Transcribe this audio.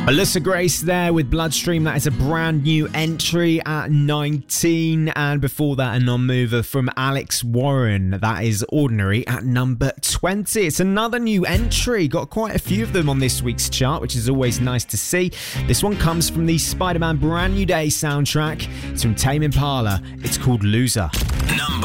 Alyssa Grace there with Bloodstream. That is a brand new entry at 19. And before that, a non-mover from Alex Warren. That is Ordinary at number 20. It's another new entry. Got quite a few of them on this week's chart, which is always nice to see. This one comes from the Spider-Man Brand New Day soundtrack. It's from Tame Impala. It's called Loser. Number